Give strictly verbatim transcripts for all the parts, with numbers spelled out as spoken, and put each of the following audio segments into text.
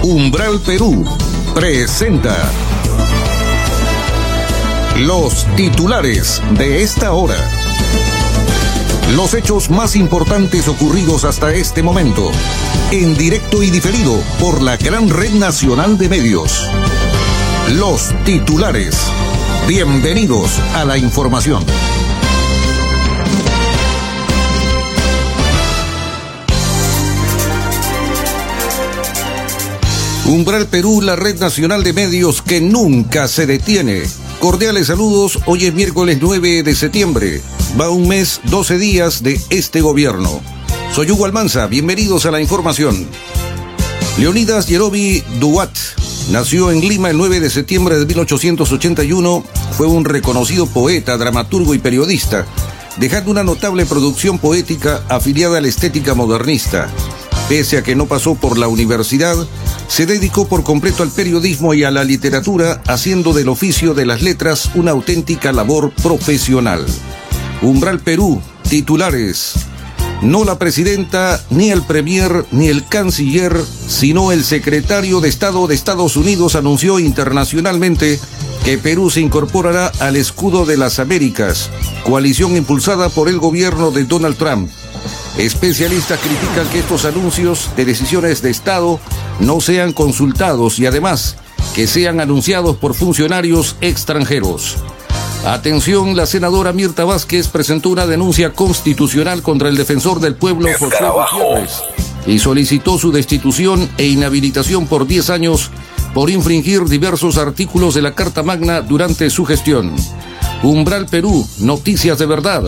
Umbral Perú presenta los titulares de esta hora. Los hechos más importantes ocurridos hasta este momento, en directo y diferido por la gran red nacional de medios. Los titulares. Bienvenidos a la información. Umbral Perú, la red nacional de medios que nunca se detiene. Cordiales saludos, hoy es miércoles nueve de septiembre. Va un mes, doce días de este gobierno. Soy Hugo Almanza, bienvenidos a la información. Leonidas Yerobi Duat nació en Lima el nueve de septiembre de mil ochocientos ochenta y uno. Fue un reconocido poeta, dramaturgo y periodista, dejando una notable producción poética afiliada a la estética modernista. Pese a que no pasó por la universidad, se dedicó por completo al periodismo y a la literatura, haciendo del oficio de las letras una auténtica labor profesional. Umbral Perú, titulares. No la presidenta, ni el premier, ni el canciller, sino el secretario de Estado de Estados Unidos anunció internacionalmente que Perú se incorporará al escudo de las Américas, coalición impulsada por el gobierno de Donald Trump. Especialistas critican que estos anuncios de decisiones de Estado no sean consultados y además que sean anunciados por funcionarios extranjeros. Atención, la senadora Mirta Vázquez presentó una denuncia constitucional contra el defensor del pueblo José Gutiérrez y solicitó su destitución e inhabilitación por diez años por infringir diversos artículos de la Carta Magna durante su gestión. Umbral Perú, noticias de verdad.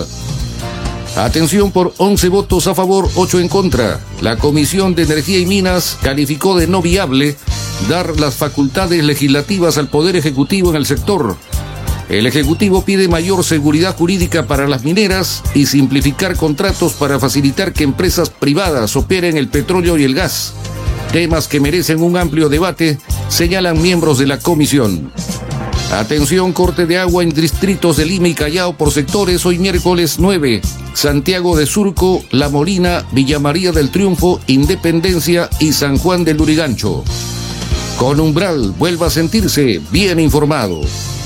Atención, por once votos a favor, ocho en contra. La Comisión de Energía y Minas calificó de no viable dar las facultades legislativas al Poder Ejecutivo en el sector. El Ejecutivo pide mayor seguridad jurídica para las mineras y simplificar contratos para facilitar que empresas privadas operen el petróleo y el gas. Temas que merecen un amplio debate, señalan miembros de la comisión. Atención, corte de agua en distritos de Lima y Callao por sectores hoy miércoles nueve. Santiago de Surco, La Molina, Villa María del Triunfo, Independencia y San Juan del Lurigancho. Con Umbral, vuelva a sentirse bien informado.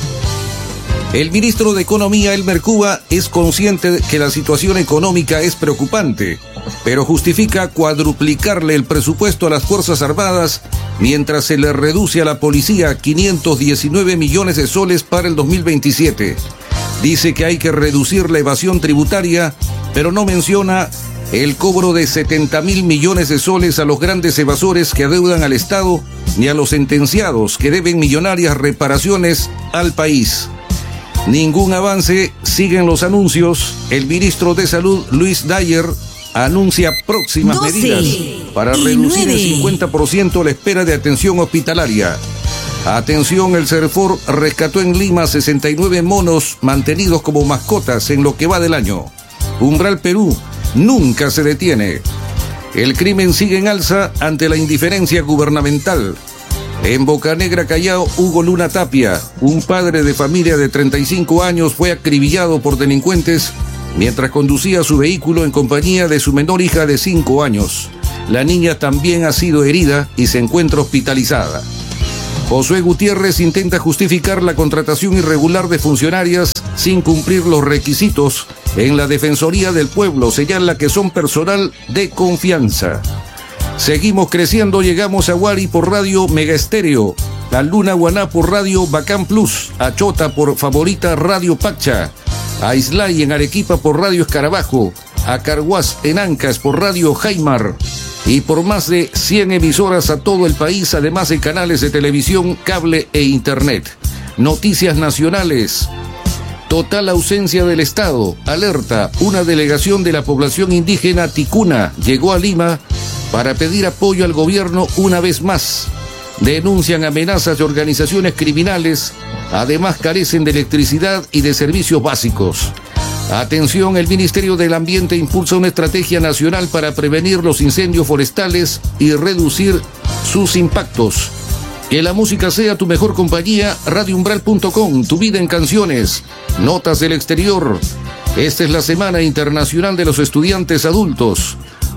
El ministro de Economía, Elmer Cuba, es consciente de que la situación económica es preocupante, pero justifica cuadruplicarle el presupuesto a las Fuerzas Armadas mientras se le reduce a la policía quinientos diecinueve millones de soles para el dos mil veintisiete. Dice que hay que reducir la evasión tributaria, pero no menciona el cobro de setenta mil millones de soles a los grandes evasores que adeudan al Estado, ni a los sentenciados que deben millonarias reparaciones al país. Ningún avance, siguen los anuncios. El ministro de Salud, Luis Dyer, anuncia próximas medidas para reducir en cincuenta por ciento la espera de atención hospitalaria. Atención, el Cerfor rescató en Lima sesenta y nueve monos mantenidos como mascotas en lo que va del año. Umbral Perú nunca se detiene. El crimen sigue en alza ante la indiferencia gubernamental. En Bocanegra, Callao, Hugo Luna Tapia, un padre de familia de treinta y cinco años, fue acribillado por delincuentes mientras conducía su vehículo en compañía de su menor hija de cinco años. La niña también ha sido herida y se encuentra hospitalizada. Josué Gutiérrez intenta justificar la contratación irregular de funcionarias sin cumplir los requisitos en la Defensoría del Pueblo. Señala que son personal de confianza. Seguimos creciendo, llegamos a Huari por radio Mega Estéreo, a Luna Guaná por radio Bacán Plus, a Chota por Favorita Radio Pacha, a Islay en Arequipa por radio Escarabajo, a Carhuaz en Ancas por radio Jaimar y por más de cien emisoras a todo el país, además de canales de televisión, cable e internet. Noticias nacionales. Total ausencia del Estado. Alerta, una delegación de la población indígena ticuna llegó a Lima para pedir apoyo al gobierno una vez más. Denuncian amenazas de organizaciones criminales, además carecen de electricidad y de servicios básicos. Atención, el Ministerio del Ambiente impulsa una estrategia nacional para prevenir los incendios forestales y reducir sus impactos. Que la música sea tu mejor compañía, radio umbral punto com, tu vida en canciones. Notas del exterior. Esta es la Semana Internacional de los Estudiantes Adultos.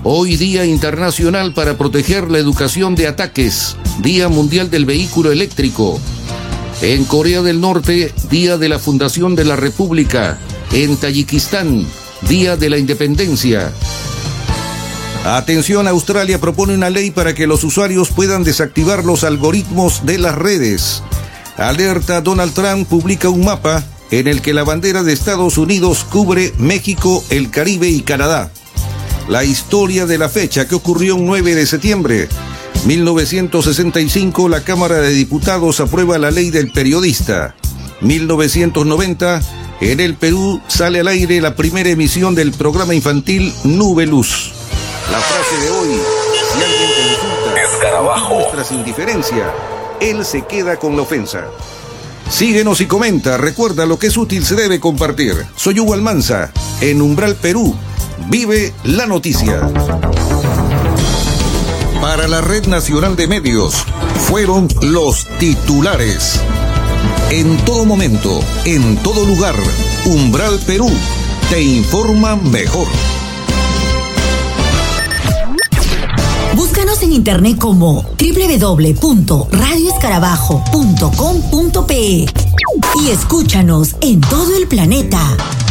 Hoy Día Internacional para proteger la educación de ataques, Día Mundial del Vehículo Eléctrico. En Corea del Norte, Día de la Fundación de la República. En Tayikistán, Día de la Independencia. Atención, Australia propone una ley para que los usuarios puedan desactivar los algoritmos de las redes. Alerta, Donald Trump publica un mapa en el que la bandera de Estados Unidos cubre México, el Caribe y Canadá. La historia de la fecha que ocurrió un nueve de septiembre. mil novecientos sesenta y cinco, la Cámara de Diputados aprueba la ley del periodista. mil novecientos noventa, en el Perú sale al aire la primera emisión del programa infantil Nube Luz. La frase de hoy: si alguien te insulta, Escarabajo, muestras indiferencia, él se queda con la ofensa. Síguenos y comenta, recuerda, lo que es útil se debe compartir. Soy Hugo Almanza, en Umbral Perú, vive la noticia. Para la Red Nacional de Medios, fueron los titulares. En todo momento, en todo lugar, Umbral Perú te informa mejor. Búscanos en internet como doble u doble u doble u punto radio escarabajo punto com punto pe y escúchanos en todo el planeta.